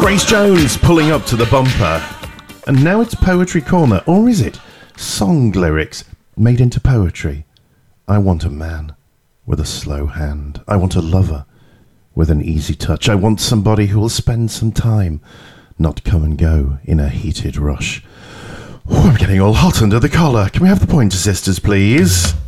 Grace Jones pulling up to the bumper. And now it's Poetry Corner, or is it? Song lyrics made into poetry. I want a man with a slow hand. I want a lover with an easy touch. I want somebody who will spend some time, not come and go in a heated rush. Oh, I'm getting all hot under the collar. Can we have the Pointer Sisters, please?